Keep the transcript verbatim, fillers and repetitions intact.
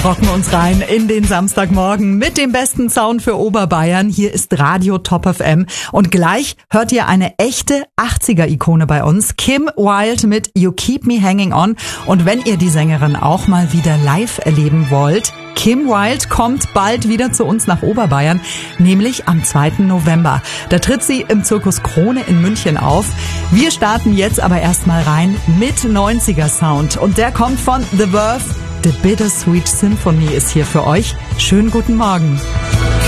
rocken uns rein in den Samstagmorgen mit dem besten Sound für Oberbayern. Hier ist Radio Top F M und gleich hört ihr eine echte achtziger-Ikone bei uns, Kim Wilde mit You Keep Me Hanging On. Und wenn ihr die Sängerin auch mal wieder live erleben wollt, Kim Wilde kommt bald wieder zu uns nach Oberbayern, nämlich am zweiten November. Da tritt sie im Zirkus Krone in München auf. Wir starten jetzt aber erstmal rein mit neunziger Sound und der kommt von The Verve. The Bittersweet Symphony ist hier für euch. Schönen guten Morgen.